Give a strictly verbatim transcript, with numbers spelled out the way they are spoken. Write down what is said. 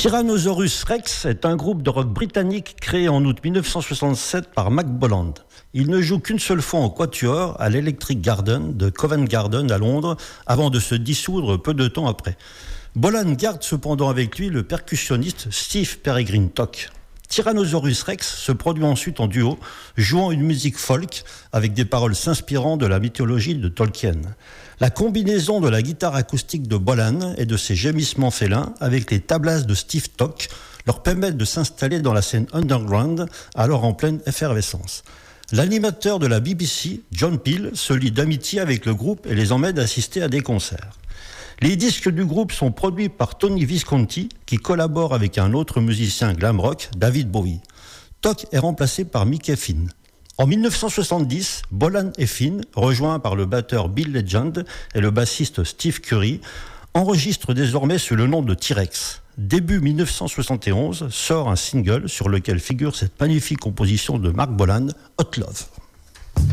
Tyrannosaurus Rex est un groupe de rock britannique créé en août dix-neuf cent soixante-sept par Mac Bolland. Il ne joue qu'une seule fois en quatuor à l'Electric Garden de Covent Garden à Londres avant de se dissoudre peu de temps après. Bolland garde cependant avec lui le percussionniste Steve Peregrine Tock. Tyrannosaurus Rex se produit ensuite en duo, jouant une musique folk avec des paroles s'inspirant de la mythologie de Tolkien. La combinaison de la guitare acoustique de Bolland et de ses gémissements félins avec les tablasses de Steve Tock leur permettent de s'installer dans la scène underground, alors en pleine effervescence. L'animateur de la B B C, John Peel, se lie d'amitié avec le groupe et les emmène assister à des concerts. Les disques du groupe sont produits par Tony Visconti, qui collabore avec un autre musicien glam rock, David Bowie. Tock est remplacé par Mickey Finn. En dix-neuf cent soixante-dix, Bolland et Finn, rejoints par le batteur Bill Legend et le bassiste Steve Curry, enregistrent désormais sous le nom de T-Rex. Début dix-neuf cent soixante et onze, sort un single sur lequel figure cette magnifique composition de Marc Bolland, Hot Love.